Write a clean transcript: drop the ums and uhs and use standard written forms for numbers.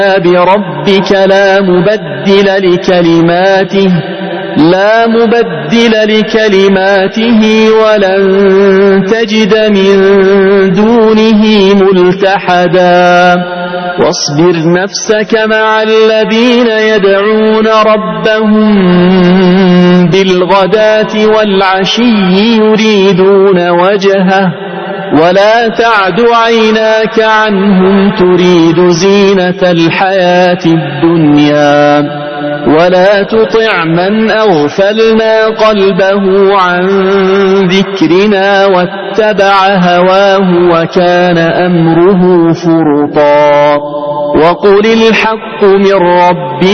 بربك لا مبدل لكلماته ولن تجد من دونه ملتحدا واصبر نفسك مع الذين يدعون ربهم بالغداة والعشي يريدون وجهه ولا تعد عيناك عنهم تريد زينة الحياة الدنيا ولا تطع من أغفلنا قلبه عن ذكرنا واتبع هواه وكان أمره فرطا وقل الحق من ربك